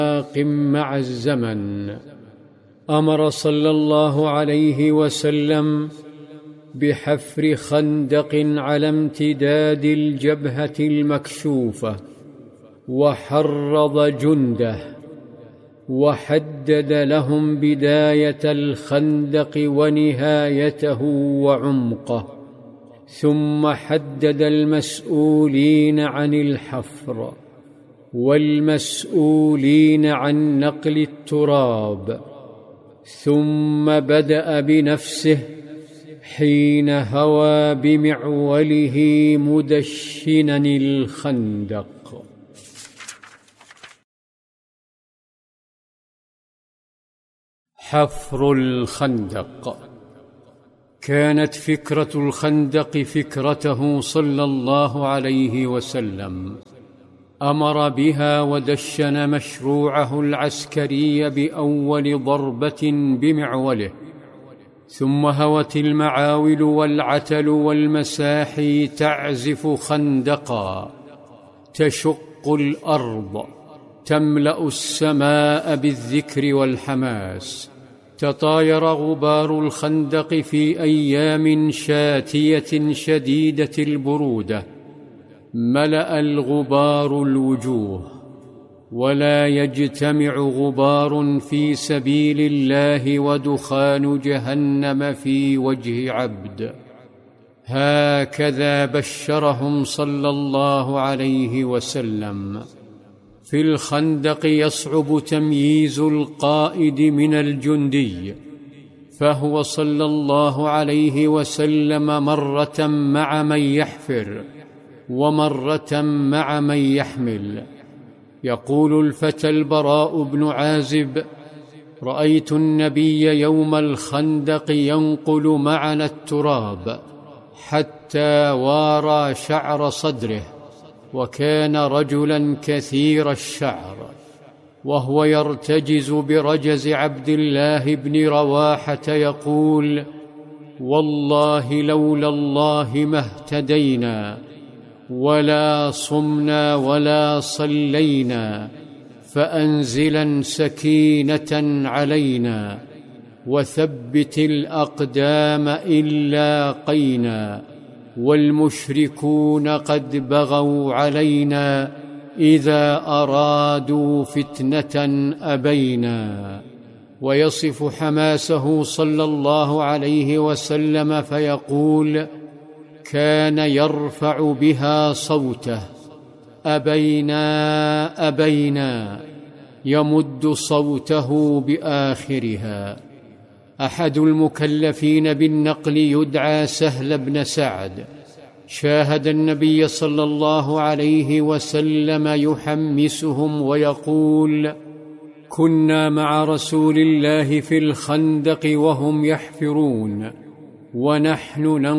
مع الزمن. أمر صلى الله عليه وسلم بحفر خندق على امتداد الجبهة المكشوفة، وحرض جنده، وحدد لهم بداية الخندق ونهايته وعمقه، ثم حدد المسؤولين عن الحفر والمسؤولين عن نقل التراب، ثم بدأ بنفسه حين هوى بمعوله مدشنا الخندق. حفر الخندق. كانت فكرة الخندق فكرته صلى الله عليه وسلم، أمر بها ودشن مشروعه العسكري بأول ضربة بمعوله، ثم هوت المعاول والعتل والمساحي تعزف خندقا تشق الأرض، تملأ السماء بالذكر والحماس. تطاير غبار الخندق في أيام شاتية شديدة البرودة، ملأ الغبار الوجوه، ولا يجتمع غبار في سبيل الله ودخان جهنم في وجه عبد. هكذا بشرهم صلى الله عليه وسلم. في الخندق يصعب تمييز القائد من الجندي، فهو صلى الله عليه وسلم مرة مع من يحفر ومرة مع من يحمل. يقول الفتى البراء بن عازب: رأيت النبي يوم الخندق ينقل معنا التراب حتى وارى شعر صدره، وكان رجلا كثير الشعر، وهو يرتجز برجز عبد الله بن رواحة يقول: والله لولا الله ما اهتدينا ولا صمنا ولا صلينا، فأنزلا سكينة علينا وثبت الأقدام إن لاقينا، والمشركون قد بغوا علينا، إذا أرادوا فتنة أبينا. ويصف حماسه صلى الله عليه وسلم فيقول: كان يرفع بها صوته: أبينا أبينا، يمد صوته بآخرها. أحد المكلفين بالنقل يدعى سهل بن سعد، شاهد النبي صلى الله عليه وسلم يحمسهم ويقول: كنا مع رسول الله في الخندق وهم يحفرون، ونحن